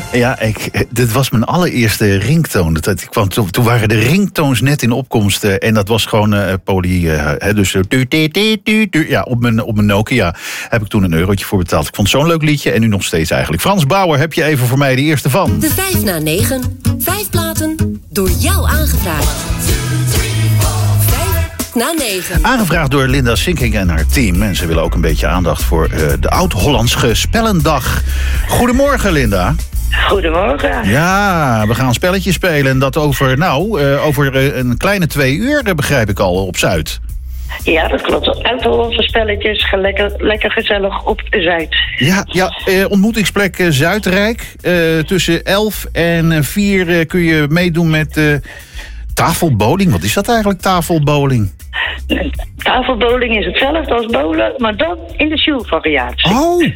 Ja, dit was mijn allereerste ringtoon. Toen waren de ringtoons net in opkomst. En dat was gewoon poly. Dus ja, op mijn Nokia heb ik toen een eurotje voor betaald. Ik vond het zo'n leuk liedje en nu nog steeds eigenlijk. Frans Bauer, heb je even voor mij de eerste van? De 5 na 9. 5 platen door jou aangevraagd. 5 na 9. Aangevraagd door Linda Sinkink en haar team. En ze willen ook een beetje aandacht voor de Oud-Hollandse Spellendag. Goedemorgen, Linda. Goedemorgen. Ja, we gaan spelletjes spelen. En dat over een kleine 2 uur, begrijp ik al, op Zuid. Ja, dat klopt. Oud-Hollandse spelletjes, lekker gezellig op de Zuid. Ja, ontmoetingsplek Zuidrijk. Tussen 11 en 4 kun je meedoen met tafelbowling. Wat is dat eigenlijk, tafelbowling? Tafelbowling is hetzelfde als bowlen, maar dan in de shoe-variatie.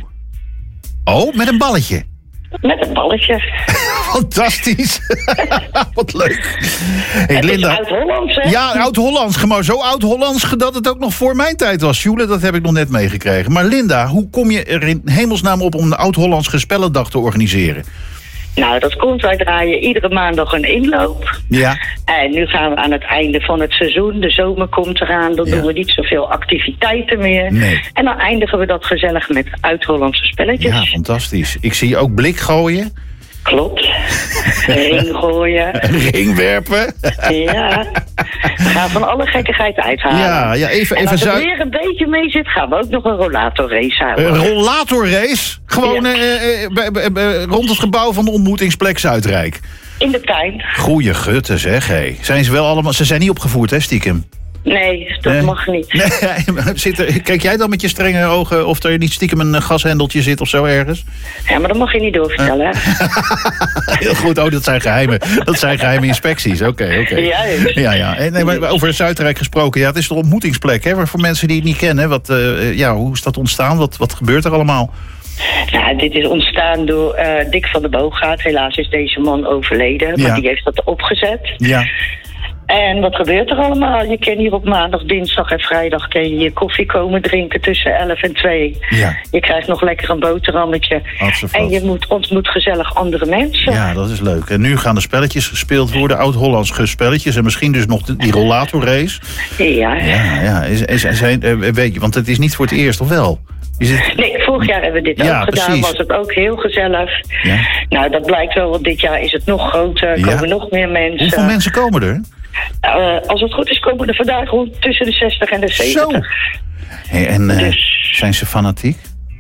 Oh, met een balletje? Met een balletje. Fantastisch. Wat leuk. Hey, het Linda. is Oud-Hollands, hè? Ja, Oud-Hollands. Maar zo Oud-Hollands dat het ook nog voor mijn tijd was. Joele, dat heb ik nog net meegekregen. Maar Linda, hoe kom je er in hemelsnaam op om de Oud-Hollands Spellendag te organiseren? Nou, dat komt. Wij draaien iedere maandag een inloop. Ja. En nu gaan we aan het einde van het seizoen. De zomer komt eraan. Dan doen we niet zoveel activiteiten meer. Nee. En dan eindigen we dat gezellig met Oud-Hollandse spelletjes. Ja, fantastisch. Ik zie ook blik gooien. Klopt. Ring gooien. Ring werpen. Ja. We gaan van alle gekkigheid uithalen. Ja, even en als er Zuid. weer een beetje mee zit, gaan we ook nog een rollatorrace houden. Een rollatorrace? Gewoon rond het gebouw van de ontmoetingsplek Zuidrijk. In de tuin. Goeie gutten zeg, hé. Zijn ze wel allemaal... Ze zijn niet opgevoerd, hè, stiekem? Nee, dat mag niet. Nee, kijk jij dan met je strenge ogen of er niet stiekem een gashendeltje zit of zo ergens? Ja, maar dat mag je niet doorvertellen, hè? Heel goed, dat zijn geheime inspecties. Oké. Ja. Nee, maar over Zuidrijk gesproken, ja, het is de ontmoetingsplek, hè? Voor mensen die het niet kennen, hoe is dat ontstaan? Wat gebeurt er allemaal? Nou, dit is ontstaan door Dick van der Boogaard. Helaas is deze man overleden, maar die heeft dat opgezet. Ja. En wat gebeurt er allemaal? Je kan hier op maandag, dinsdag en vrijdag je koffie komen drinken tussen 11 en 2. Ja. Je krijgt nog lekker een boterhammetje. En je ontmoet gezellig andere mensen. Ja, dat is leuk. En nu gaan de spelletjes gespeeld worden, Oud-Hollands spelletjes. En misschien dus nog die rollatorrace. Ja. Weet je, want het is niet voor het eerst, of wel? Nee, vorig jaar hebben we dit ook gedaan. Precies. Was het ook heel gezellig. Ja. Nou, dat blijkt wel, want dit jaar is het nog groter. Komen nog meer mensen. Hoeveel mensen komen er? Als het goed is, komen er vandaag rond tussen de 60 en de 70. Zo. Hey, en zijn ze fanatiek?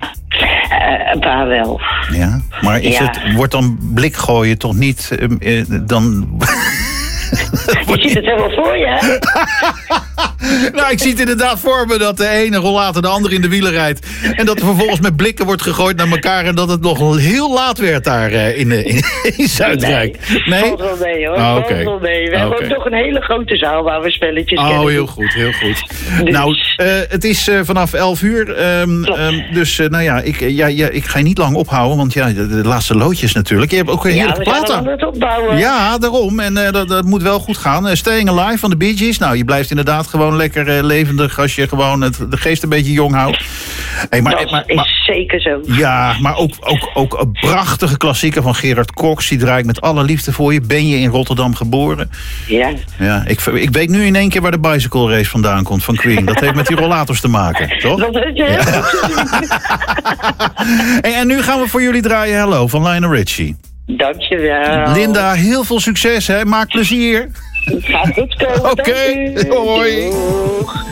Een paar wel. Ja, maar wordt dan blik gooien toch niet dan... Je ziet het helemaal voor je, hè? Nou, ik zie het inderdaad voor me dat de ene rollator de andere in de wielen rijdt. En dat er vervolgens met blikken wordt gegooid naar elkaar. En dat het nog heel laat werd daar in Zuidrijk. Nee? Valt wel mee, hoor. Oh, okay. Valt wel mee. We hebben ook nog een hele grote zaal waar we spelletjes kennen. Oh, heel goed, heel goed. Dus. Nou, het is vanaf 11 uur. Dus ik ga je niet lang ophouden. Want de laatste loodjes natuurlijk. Je hebt ook een heerlijke plaat aan. Het opbouwen. Ja, daarom. En dat moet wel goed gaan. Staying Alive van de Bee Gees. Nou, je blijft inderdaad gewoon lekker levendig als je gewoon de geest een beetje jong houdt. Hey, dat is zeker zo. Ja, maar ook een prachtige klassieker van Gerard Cox. Die draai ik met alle liefde voor je. Ben je in Rotterdam geboren? Ja, ik weet nu in één keer waar de bicycle race vandaan komt van Queen. Dat heeft met die rollators te maken, toch? Dat weet je. Ja. En nu gaan we voor jullie draaien Hello van Lionel Richie. Dankjewel. Linda, heel veel succes, hè? Maak plezier. Het gaat goed komen. Oké, hoi. Doeg.